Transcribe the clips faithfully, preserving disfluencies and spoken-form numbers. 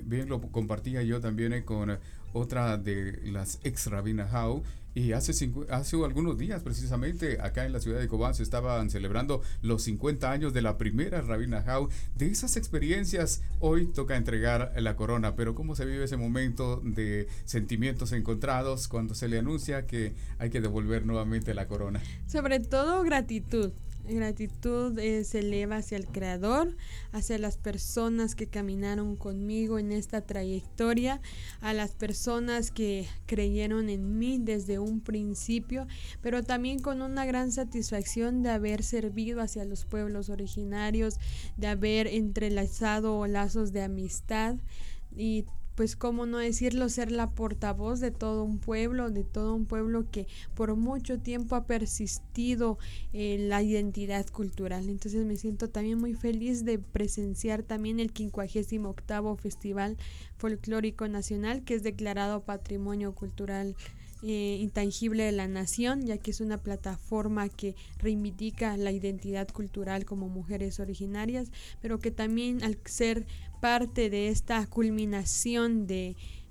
bien lo compartía yo también eh, con eh, otra de las ex Rabina Hau. Y hace, cincu- hace algunos días, precisamente, acá en la ciudad de Cobán se estaban celebrando los cincuenta años de la primera Rabina Hau. De esas experiencias, hoy toca entregar la corona. Pero ¿cómo se vive ese momento de sentimientos encontrados cuando se le anuncia que hay que devolver nuevamente la corona? Sobre todo gratitud. Gratitud eh, se eleva hacia el Creador, hacia las personas que caminaron conmigo en esta trayectoria, a las personas que creyeron en mí desde un principio, pero también con una gran satisfacción de haber servido hacia los pueblos originarios, de haber entrelazado lazos de amistad y pues cómo no decirlo, ser la portavoz de todo un pueblo, de todo un pueblo que por mucho tiempo ha persistido en la identidad cultural. Entonces me siento también muy feliz de presenciar también el quincuagésimo octavo Festival Folclórico Nacional, que es declarado Patrimonio Cultural Eh, intangible de la nación, ya que es una plataforma que reivindica la identidad cultural como mujeres originarias, pero que también al ser parte de esta culminación de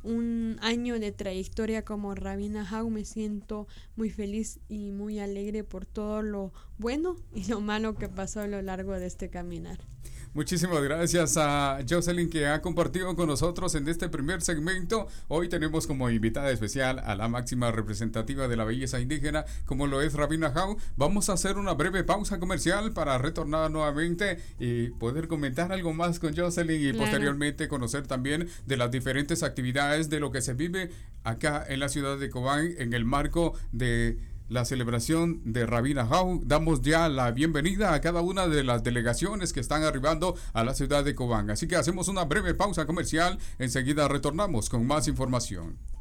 un año de trayectoria como Rabina Hau, me siento muy feliz y muy alegre por todo lo bueno y lo malo que pasó a lo largo de este caminar. Muchísimas gracias a Jocelyn, que ha compartido con nosotros en este primer segmento. Hoy tenemos como invitada especial a la máxima representativa de la belleza indígena, como lo es Rabina Hau. Vamos a hacer una breve pausa comercial para retornar nuevamente y poder comentar algo más con Jocelyn y claro, posteriormente conocer también de las diferentes actividades de lo que se vive acá en la ciudad de Cobán en el marco de la celebración de Rabina Hau. Damos ya la bienvenida a cada una de las delegaciones que están arribando a la ciudad de Cobán. Así que hacemos una breve pausa comercial. Enseguida retornamos con más información.